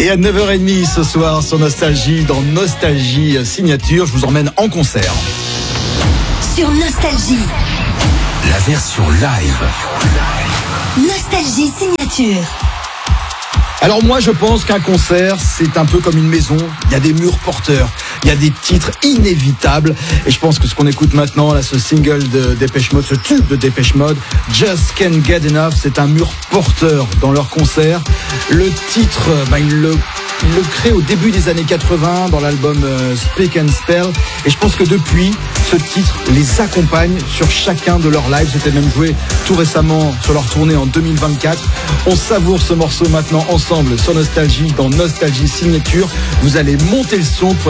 Et à 9h30 ce soir sur Nostalgie, dans Nostalgie Signature, je vous emmène en concert. Sur Nostalgie, la version live. Nostalgie Signature. Alors moi je pense qu'un concert c'est un peu comme une maison, il y a des murs porteurs, il y a des titres inévitables et je pense que ce qu'on écoute maintenant là, ce single de Depeche Mode, ce tube de Depeche Mode, Just Can't Get Enough, c'est un mur porteur dans leur concert. Le titre, il le crée au début des années 80 dans l'album Speak and Spell et je pense que depuis ce titre les accompagne sur chacun de leurs lives. C'était même joué tout récemment sur leur tournée en 2024. On savoure ce morceau maintenant ensemble sur Nostalgie, dans Nostalgie Signature. Vous allez monter le son pour